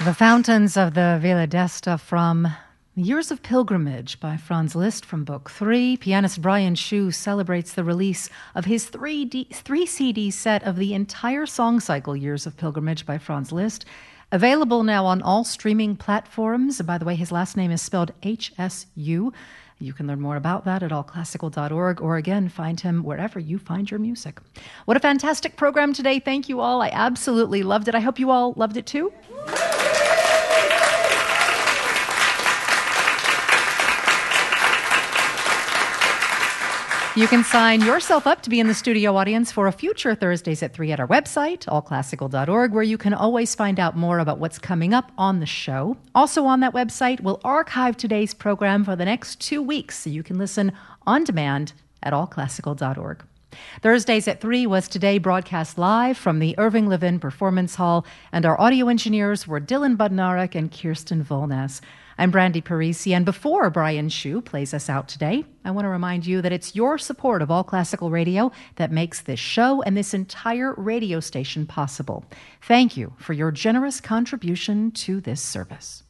The Fountains of the Villa d'Este from Years of Pilgrimage by Franz Liszt from Book 3. Pianist Brian Shu celebrates the release of his 3-CD set of the entire song cycle, Years of Pilgrimage by Franz Liszt. Available now on all streaming platforms. By the way, his last name is spelled HSU. You can learn more about that at allclassical.org, or again, find him wherever you find your music. What a fantastic program today. Thank you all. I absolutely loved it. I hope you all loved it too. You can sign yourself up to be in the studio audience for a future Thursdays at 3 at our website, allclassical.org, where you can always find out more about what's coming up on the show. Also on that website, we'll archive today's program for the next 2 weeks, so you can listen on demand at allclassical.org. Thursdays at 3 was today broadcast live from the Irving Levin Performance Hall, and our audio engineers were Dylan Budnarek and Kirsten Volness. I'm Brandy Parisi, and before Brian Shu plays us out today, I want to remind you that it's your support of All Classical Radio that makes this show and this entire radio station possible. Thank you for your generous contribution to this service.